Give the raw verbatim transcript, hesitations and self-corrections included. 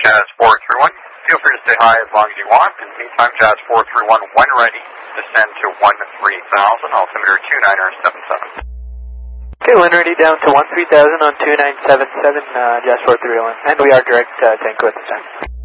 Jazz four three one. Feel free to say hi as long as you want. In the meantime, Jazz four three one, when ready, descend to one three thousand, altimeter two nine seven seven. Okay, when ready, down to one three thousand on two nine seven seven, uh, Jazz four three one. And we are direct uh, Tango at this time.